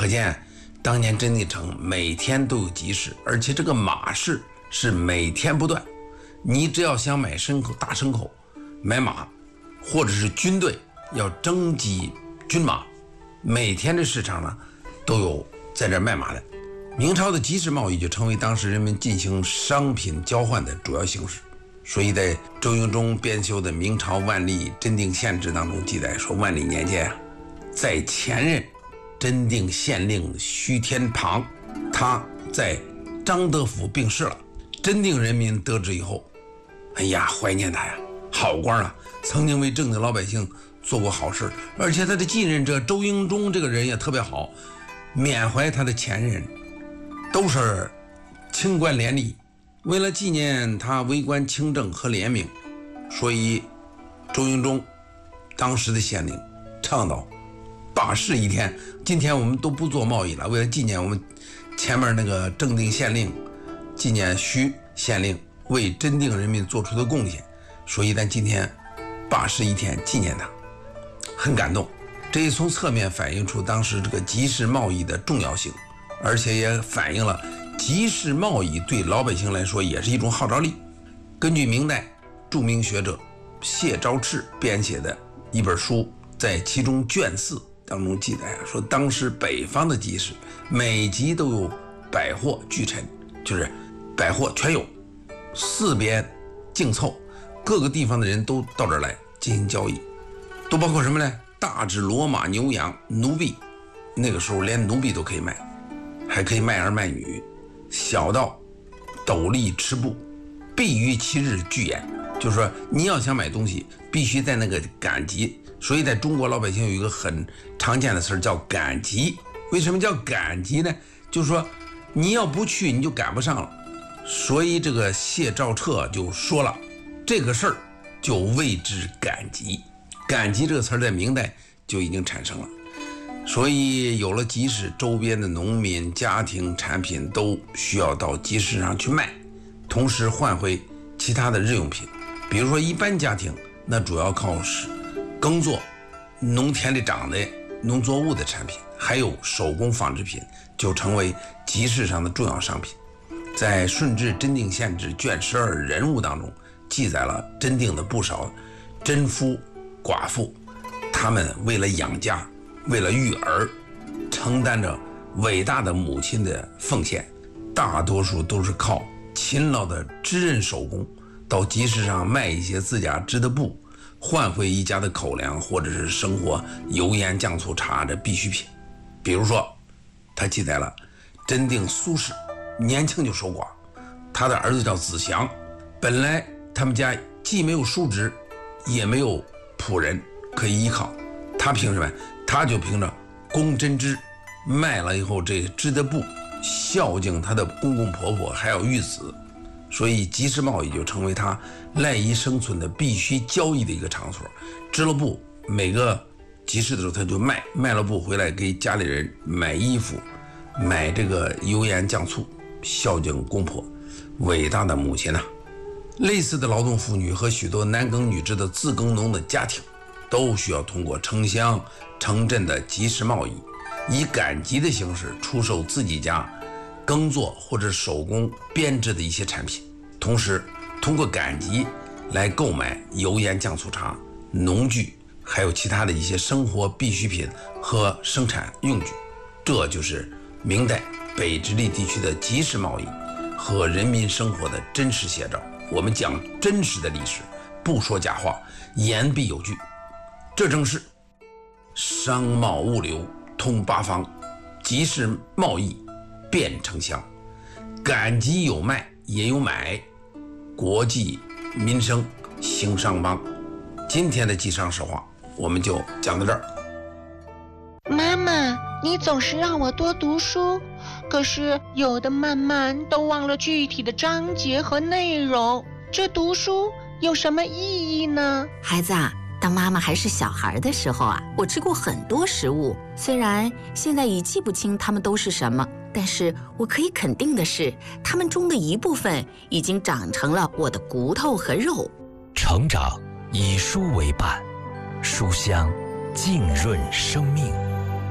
可见当年真定城每天都有集市，而且这个马市是每天不断。你只要想买大牲口、买马，或者是军队要征集军马，每天的市场呢都有在这卖马的。明朝的集市贸易就成为当时人们进行商品交换的主要形式。所以在周英中编修的《明朝万历真定县志》当中记载说，万历年间在前任真定县令徐天庞，他在张德府病逝了。真定人民得知以后，哎呀，怀念他呀，好官啊，曾经为正定老百姓做过好事，而且他的继任者周英中这个人也特别好，缅怀他的前任，都是清官廉吏。为了纪念他为官清正和廉明，所以周英中当时的县令倡导罢市一天。今天我们都不做贸易了，为了纪念我们前面那个正定县令，纪念徐县令为真定人民做出的贡献，所以咱今天罢市一天纪念他，很感动。这也从侧面反映出当时这个集市贸易的重要性，而且也反映了集市贸易对老百姓来说也是一种号召力。根据明代著名学者谢昭赤编写的一本书，在其中卷4当中记载说，当时北方的集市每集都有百货俱陈，就是百货全有，四边竞凑，各个地方的人都到这儿来进行交易，都包括什么呢？大至骡马牛羊奴婢，那个时候连奴婢都可以卖，还可以卖儿卖女，小到斗笠吃布，必于其日俱焉，就是说你要想买东西必须在那个赶集。所以在中国老百姓有一个很常见的词叫赶集。为什么叫赶集呢？就是说你要不去你就赶不上了。所以这个谢兆彻就说了，这个事儿就谓之赶集。赶集这个词在明代就已经产生了。所以有了集市，周边的农民家庭产品都需要到集市上去卖，同时换回其他的日用品。比如说一般家庭那主要靠耕作农田里长的农作物的产品，还有手工纺织品，就成为集市上的重要商品。在《顺治真定县志》卷12人物当中记载了真定的不少真夫寡妇，他们为了养家，为了育儿，承担着伟大的母亲的奉献，大多数都是靠勤劳的织刃手工到集市上卖一些自家织的布，换回一家的口粮，或者是生活油盐酱醋茶的必需品。比如说他记载了真定苏轼年轻就守寡，他的儿子叫子祥，本来他们家既没有叔侄也没有仆人可以依靠，他凭什么？他就凭着供针织，卖了以后这织的布孝敬他的公公婆婆还有育子，所以集市贸易就成为他赖以生存的必须交易的一个场所。织了布，每个集市的时候他就卖了布回来给家里人买衣服，买这个油盐酱醋，孝敬公婆，伟大的母亲啊。类似的劳动妇女和许多男耕女织的自耕农的家庭，都需要通过城乡城镇的集市贸易，以赶集的形式出售自己家耕作或者手工编织的一些产品，同时通过赶集来购买油盐酱醋茶、农具，还有其他的一些生活必需品和生产用具。这就是明代北直隶地区的集市贸易和人民生活的真实写照。我们讲真实的历史，不说假话，言必有据。这正是商贸物流通八方，集市贸易遍城乡，赶集有卖也有买，国计民生兴商邦。今天的集商实话我们就讲到这儿。 妈妈，你总是让我多读书，可是有的慢慢都忘了具体的章节和内容，这读书有什么意义呢？ 孩子啊，当妈妈还是小孩的时候啊，我吃过很多食物，虽然现在已记不清它们都是什么，但是我可以肯定的是，它们中的一部分已经长成了我的骨头和肉。 成长以书为伴，书香浸润生命。